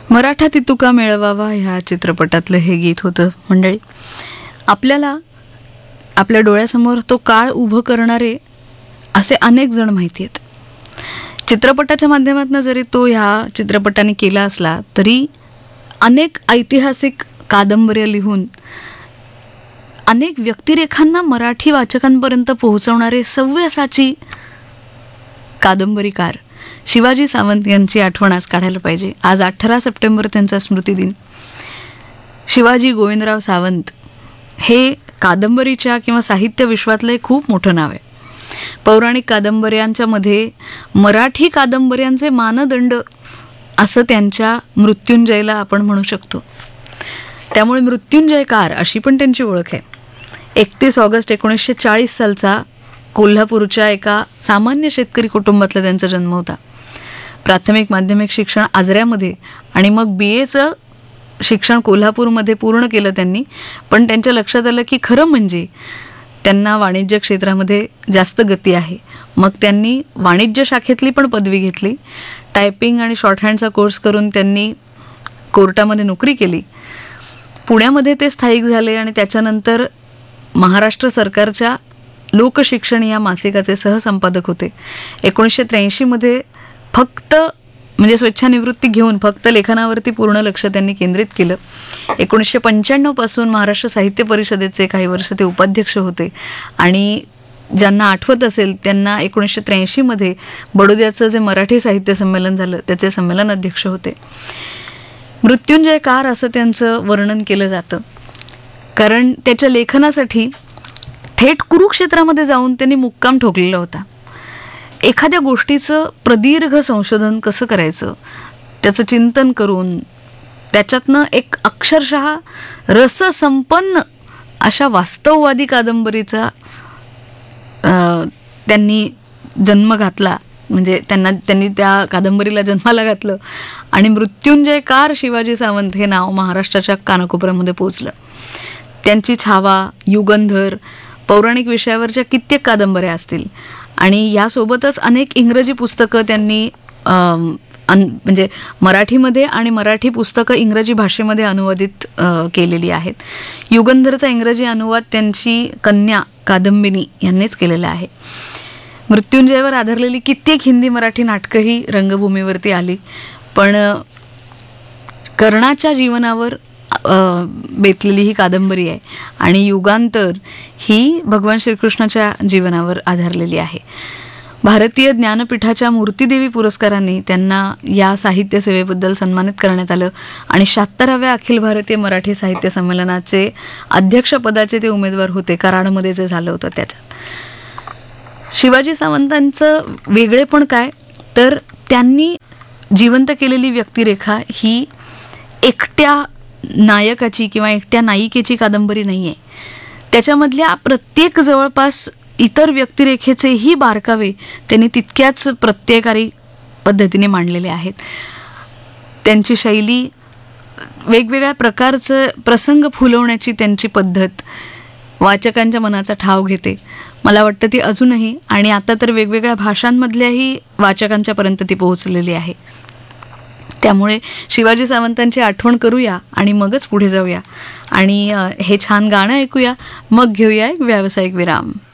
मराठा ती तुका मिळवावा ह्या चित्रपटातलं हे गीत होतं. मंडळी, आपल्याला आपल्या डोळ्यासमोर तो काळ उभं करणारे असे अनेक जण माहिती आहेत. चित्रपटाच्या माध्यमातून जरी तो ह्या चित्रपटाने केला असला तरी अनेक ऐतिहासिक कादंबऱ्या लिहून अनेक व्यक्तिरेखांना मराठी वाचकांपर्यंत पोहोचवणारे सव्यसाची कादंबरीकार शिवाजी सावंत यांची आठवण आज काढायला पाहिजे. आज 18 सप्टेंबर त्यांचा स्मृतिदिन. शिवाजी गोविंदराव सावंत हे कादंबरीच्या किंवा साहित्य विश्वातलं एक खूप मोठं नाव आहे. पौराणिक कादंबऱ्यांच्या मध्ये मराठी कादंबऱ्यांचे मानदंड असं त्यांच्या मृत्युंजयला आपण म्हणू शकतो. त्यामुळे मृत्युंजयकार अशी पण त्यांची ओळख आहे. 31 ऑगस्ट 1940 सालचा कोल्हापूरच्या एका सामान्य शेतकरी कुटुंबातला त्यांचा जन्म होता. प्राथमिक माध्यमिक शिक्षण आजऱ्यामध्ये आणि मग BAचं शिक्षण कोल्हापूरमध्ये पूर्ण केलं त्यांनी. पण त्यांच्या लक्षात आलं की खरं म्हणजे त्यांना वाणिज्य क्षेत्रामध्ये जास्त गती आहे. मग त्यांनी वाणिज्य शाखेतली पण पदवी घेतली. टायपिंग आणि शॉर्टहँडचा कोर्स करून त्यांनी कोर्टामध्ये नोकरी केली. पुण्यामध्ये ते स्थायिक झाले आणि त्याच्यानंतर महाराष्ट्र सरकारच्या लोकशिक्षण या मासिकाचे सहसंपादक होते. 1983 मध्ये फक्त म्हणजे स्वेच्छानिवृत्ती घेऊन फक्त लेखनावरती पूर्ण लक्ष त्यांनी केंद्रित केलं. 1995 पासून महाराष्ट्र साहित्य परिषदेचे काही वर्ष ते उपाध्यक्ष होते आणि ज्यांना आठवत असेल त्यांना 1983 मध्ये बडोद्याचं जे मराठी साहित्य संमेलन झालं त्याचे संमेलन अध्यक्ष होते. मृत्युंजयकार असं त्यांचं वर्णन केलं जातं कारण त्याच्या लेखनासाठी थेट कुरुक्षेत्रामध्ये जाऊन त्यांनी मुक्काम ठोकलेला होता. एखाद्या गोष्टीचं प्रदीर्घ संशोधन कसं करायचं त्याचं चिंतन करून त्याच्यातनं एक अक्षरशः रससंपन्न अशा वास्तववादी कादंबरीचा त्यांनी जन्म घातला. म्हणजे त्यांनी त्या कादंबरीला जन्माला घातलं आणि मृत्युंजयकार शिवाजी सावंत हे नाव महाराष्ट्राच्या कानाकोपऱ्यामध्ये पोहोचलं. त्यांची छावा, युगंधर, पौराणिक विषयावरच्या कित्येक कादंबऱ्या असतील आणि यासोबतच अनेक इंग्रजी पुस्तकं त्यांनी म्हणजे मराठीमध्ये आणि मराठी पुस्तकं इंग्रजी भाषेमध्ये अनुवादित केलेली आहेत. युगंधरचा इंग्रजी अनुवाद त्यांची कन्या कादंबिनी यांनीच केलेला आहे. मृत्युंजयवर आधारलेली कित्येक हिंदी मराठी नाटकंही रंगभूमीवरती आली. पण कर्णाच्या जीवनावर बेतलेली ही कादंबरी आहे आणि युगांतर ही भगवान श्रीकृष्णाच्या जीवनावर आधारलेली आहे. भारतीय ज्ञानपीठाच्या मूर्तिदेवी पुरस्कारांनी त्यांना या साहित्य सेवेबद्दल सन्मानित करण्यात आलं आणि 76व्या अखिल भारतीय मराठी साहित्य संमेलनाचे अध्यक्षपदाचे ते उमेदवार होते. कराडमध्ये जे झालं होतं त्याच्यात. शिवाजी सावंतांचं वेगळेपण काय तर त्यांनी जिवंत केलेली व्यक्तिरेखा ही एकट्या नायकाची किंवा एकट्या नायिकेची कादंबरी नाही आहे. त्याच्यामधल्या प्रत्येक जवळपास इतर व्यक्तिरेखेचेही बारकावे त्यांनी तितक्याच प्रत्ययकारी पद्धतीने मांडलेले आहेत. त्यांची शैली, वेगवेगळ्या प्रकारचं प्रसंग फुलवण्याची त्यांची पद्धत वाचकांच्या मनाचा ठाव घेते. मला वाटतं ती अजूनही आणि आता तर वेगवेगळ्या भाषांमधल्याही वाचकांच्यापर्यंत ती पोहोचलेली आहे. त्यामुळे शिवाजी सावंतांची आठवण करूया आणि मगच पुढे जाऊया आणि हे छान गाणं ऐकूया. मग घेऊया एक व्यावसायिक विराम.